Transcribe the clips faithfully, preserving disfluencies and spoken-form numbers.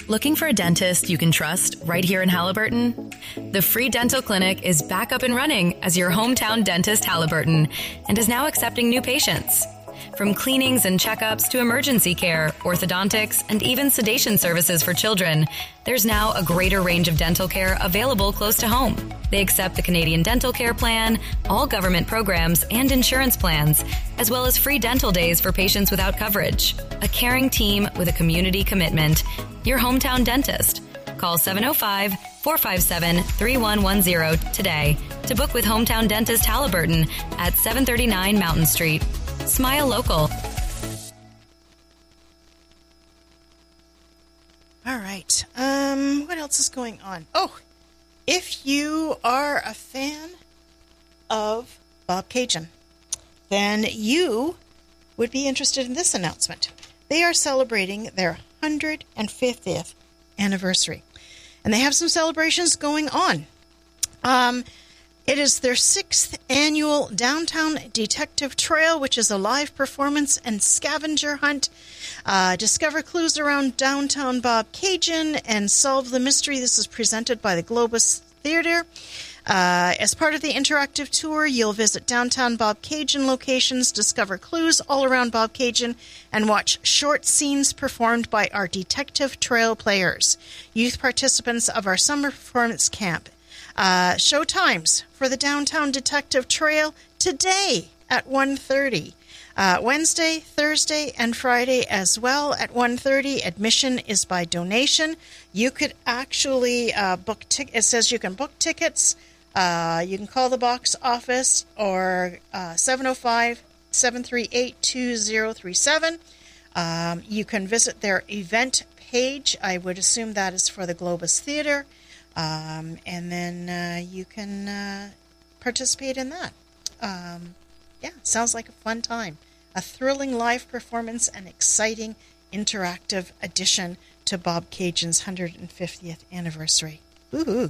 Looking for a dentist you can trust right here in Halliburton? The Free Dental Clinic is back up and running as your hometown dentist, Halliburton, and is now accepting new patients. From cleanings and checkups to emergency care, orthodontics, and even sedation services for children, there's now a greater range of dental care available close to home. They accept the Canadian Dental Care Plan, all government programs and insurance plans, as well as free dental days for patients without coverage. A caring team with a community commitment. Your hometown dentist. Call seven oh five, four five seven, three one one zero today to book with Hometown Dentist Halliburton at seven thirty-nine Mountain Street. Smile local. All right. Um, what else is going on? Oh, if you are a fan of Bobcaygeon, then you would be interested in this announcement. They are celebrating their one hundred fiftieth anniversary, and they have some celebrations going on. Um, It is their sixth annual Downtown Detective Trail, which is a live performance and scavenger hunt. Uh, discover clues around downtown Bobcaygeon and solve the mystery. This is presented by the Globus Theatre. Uh, as part of the interactive tour, you'll visit downtown Bobcaygeon locations, discover clues all around Bobcaygeon, and watch short scenes performed by our Detective Trail players, youth participants of our summer performance camp. Uh, show times for the Downtown Detective Trail today at one thirty. Uh, Wednesday, Thursday, and Friday as well at one thirty. Admission is by donation. You could actually uh, book tickets. It says you can book tickets. Uh, you can call the box office or uh, seven oh five, seven three eight, two oh three seven. Um, you can visit their event page. I would assume that is for the Globus Theatre. Um, and then uh, you can uh, participate in that. Um, yeah, sounds like a fun time. A thrilling live performance and exciting interactive addition to Bobcaygeon's one hundred fiftieth anniversary. Woohoo!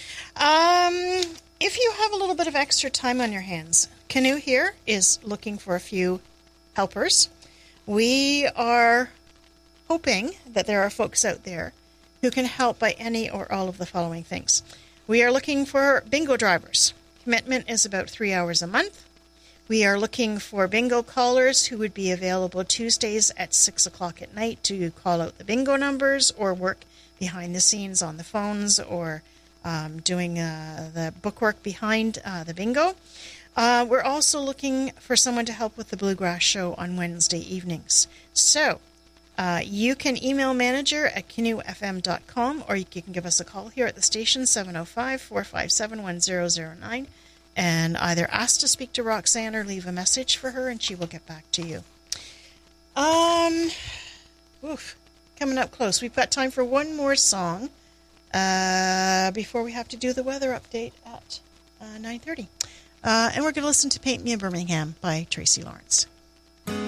Um, if you have a little bit of extra time on your hands, Canoe here is looking for a few helpers. We are hoping that there are folks out there who can help by any or all of the following things. We are looking for bingo drivers. Commitment is about three hours a month. We are looking for bingo callers who would be available Tuesdays at six o'clock at night to call out the bingo numbers or work behind the scenes on the phones or um, doing uh, the bookwork behind uh, the bingo. Uh, we're also looking for someone to help with the Bluegrass Show on Wednesday evenings. So, Uh, you can email manager at canoe f m dot com, or you can give us a call here at the station, seven oh five, four five seven, one oh oh nine, and either ask to speak to Roxanne or leave a message for her, and she will get back to you. Um, oof, coming up close. We've got time for one more song uh, before we have to do the weather update at uh, nine thirty. Uh, and we're going to listen to Paint Me in Birmingham by Tracy Lawrence.